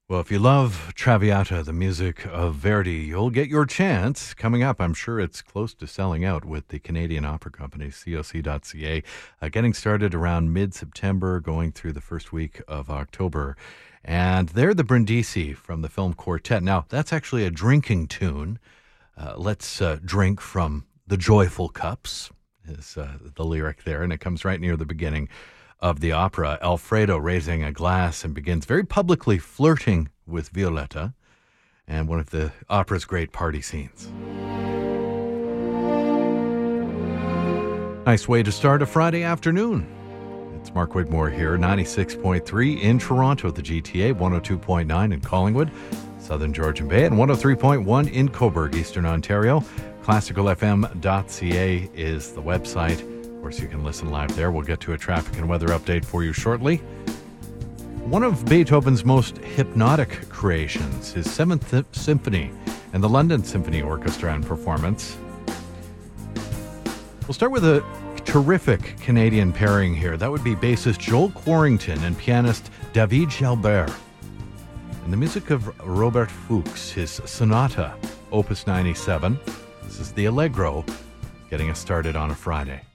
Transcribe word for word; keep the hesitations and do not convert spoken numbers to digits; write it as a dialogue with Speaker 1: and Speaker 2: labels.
Speaker 1: Well, if you love Traviata, the music of Verdi, you'll get your chance coming up. I'm sure it's close to selling out with the Canadian Opera Company, C O C dot C A, uh, getting started around mid-September, going through the first week of October. And they're the Brindisi from the film Quartet. Now, that's actually a drinking tune. Uh, let's uh, drink from the joyful cups, is uh, the lyric there, and it comes right near the beginning of the opera. Alfredo raising a glass and begins very publicly flirting with Violetta, and one of the opera's great party scenes. Nice way to start a Friday afternoon. It's Mark Whitmore here, ninety-six point three in Toronto, the G T A, one oh two point nine in Collingwood, Southern Georgian Bay, and one oh three point one in Cobourg, Eastern Ontario. classical f m dot c a is the website. Of course, you can listen live there. We'll get to a traffic and weather update for you shortly. One of Beethoven's most hypnotic creations, his Seventh Symphony and the London Symphony Orchestra in performance. We'll start with a terrific Canadian pairing here. That would be bassist Joel Quarrington and pianist David Jalbert. And the music of Robert Fuchs, his Sonata, Opus ninety-seven. This is the Allegro, getting us started on a Friday.